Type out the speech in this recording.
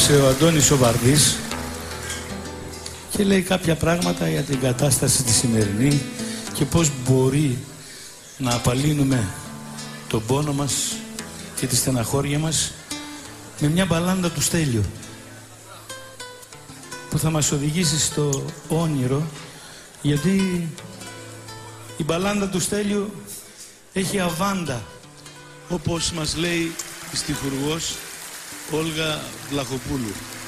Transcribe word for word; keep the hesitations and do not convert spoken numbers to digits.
έγραψε ο Αντώνης ο Βαρδής και λέει κάποια πράγματα για την κατάσταση τη σημερινή και πώς μπορεί να απαλύνουμε τον πόνο μας και τη στεναχώρια μας με μια μπαλάντα του Στέλιου που θα μας οδηγήσει στο όνειρο, γιατί η μπαλάντα του Στέλιου έχει αβάντα, όπως μας λέει η στιχουργός Όλγα Βλαχοπούλου.